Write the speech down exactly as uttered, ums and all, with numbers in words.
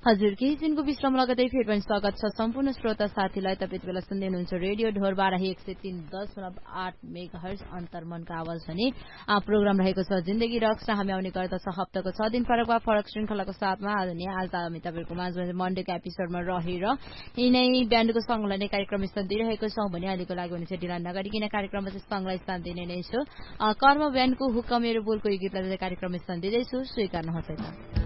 हजुर केही दिनको विश्राम लगतै फेरि पनि स्वागत छ सम्पूर्ण श्रोता साथीलाई। तपाईँ यति बेला सुन्दै हुनुहुन्छ रेडियो ढोरबारा एक सय तीन दशमलव आठ मेगाहर्ज अन्तर्मनको आवाज भने प्रोग्राम रहेको छ जिन्दगी रक्स र हामी आउने गर्दछ हप्ताको छ दिन फरक वा फरक श्रृङ्खलाको साथमा। आज नि आज हामी तपाईँको माझमा मन्डेको एपिसोडमा रहेर यिनै ब्यान्डको सङ्घलाई नै कार्यक्रम स्थान दिइरहेको छौँ भने अहिलेको लागि भने चाहिँ ढिला नगरिकन कार्यक्रममा चाहिँ सङ्घलाई स्थान दिने नै छु। कर्म ब्यान्डको हुक्का मेरो बोलको यो गीतलाई कार्यक्रम स्थान दिँदैछु, स्वीकार्नुहोस् है त।